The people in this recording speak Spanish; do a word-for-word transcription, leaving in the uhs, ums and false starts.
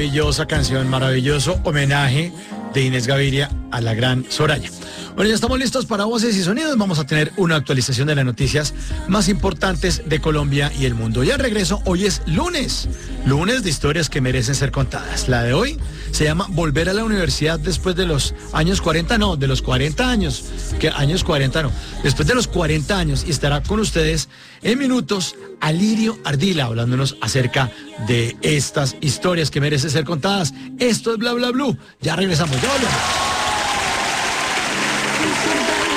maravillosa canción, maravilloso homenaje de Inés Gaviria a la gran Soraya. Bueno, ya estamos listos para Voces y Sonidos. Vamos a tener una actualización de las noticias más importantes de Colombia y el mundo. Y al regreso, hoy es lunes, lunes de historias que merecen ser contadas. La de hoy se llama Volver a la universidad después de los años cuarenta, no, de los cuarenta años, que años cuarenta no, después de los cuarenta años, y estará con ustedes en minutos Alirio Ardila hablándonos acerca de estas historias que merecen ser contadas. Esto es Bla Bla Blue. Ya regresamos, ya volvemos.